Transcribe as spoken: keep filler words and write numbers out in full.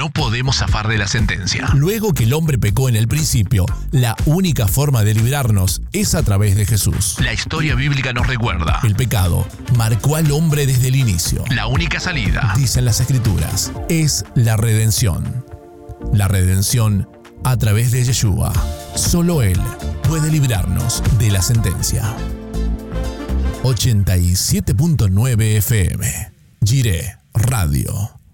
no podemos zafar de la sentencia. Luego que el hombre pecó en el principio, la única forma de librarnos es a través de Jesús. La historia bíblica nos recuerda. El pecado marcó al hombre desde el inicio. La única salida, dicen las Escrituras, es la redención. La redención a través de Yeshua. Solo Él puede librarnos de la sentencia. ochenta y siete punto nueve F M. Jireh Radio.